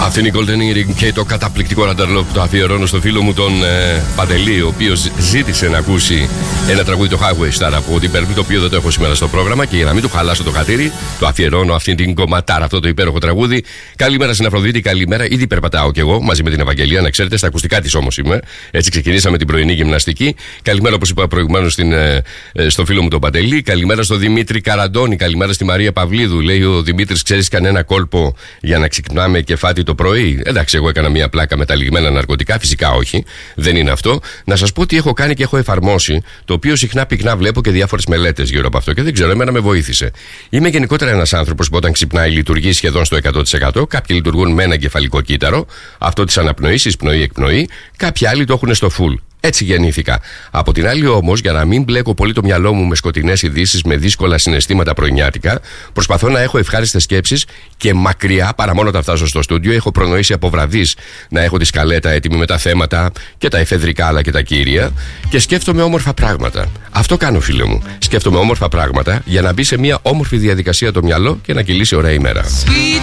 Αυτή είναι η Golden Earring και το καταπληκτικό ρανταρλό που το αφιερώνω στο φίλο μου τον Παντελή, ο οποίος ζήτησε να ακούσει ένα τραγούδι, το Highway Star από την Purple, το οποίο δεν το έχω σήμερα στο πρόγραμμα και για να μην του χαλάσω το χατήρι, το αφιερώνω αυτή την κομματάρα, αυτό το υπέροχο τραγούδι. Καλημέρα στην Αφροδίτη, καλημέρα. Ήδη περπατάω κι εγώ μαζί με την Ευαγγελία, να ξέρετε, στα ακουστικά της όμως είμαι. Έτσι ξεκινήσαμε την πρωινή γυμναστική. Καλημέρα, όπως είπα προηγουμένως, στο φίλο μου τον Παντελή. Καλημέρα στο Δημήτρη Καραντώνη. Καλημέρα στη Μαρία Παυλίδου. Λέει ο Δημήτρης, ξέρεις κανένα κόλπο για να ξυπνάμε κεφάτι το πρωί? Εντάξει, εγώ έκανα μια πλάκα με τα λιγμένα ναρκωτικά. Φυσικά όχι, δεν είναι αυτό. Να σας πω τι έχω κάνει και έχω εφαρμόσει, το οποίο συχνά πυκνά βλέπω και διάφορες μελέτες γύρω από αυτό και δεν ξέρω, εμένα με βοήθησε. Είμαι γενικότερα ένας άνθρωπος που όταν ξυπνάει λειτουργεί σχεδόν στο 100%. Κάποιοι λειτουργούν με ένα εγκεφαλικό κύτταρο, αυτό της αναπνοής, εισπνοή-εκπνοή. Κάποιοι άλλοι το έχουν στο full. Έτσι γεννήθηκα. Από την άλλη όμως, για να μην μπλέκω πολύ το μυαλό μου με σκοτεινές ειδήσεις, με δύσκολα συναισθήματα πρωινιάτικα, προσπαθώ να έχω ευχάριστες σκέψεις και μακριά, παρά μόνο όταν φτάσω στο στούντιο, έχω προνοήσει από βραδείς να έχω τη σκαλέτα έτοιμη με τα θέματα και τα εφεδρικά αλλά και τα κύρια και σκέφτομαι όμορφα πράγματα. Αυτό κάνω, φίλε μου. Σκέφτομαι όμορφα πράγματα για να μπει σε μια όμορφη διαδικασία το μυαλό και να κυλήσει ωραία ημέρα.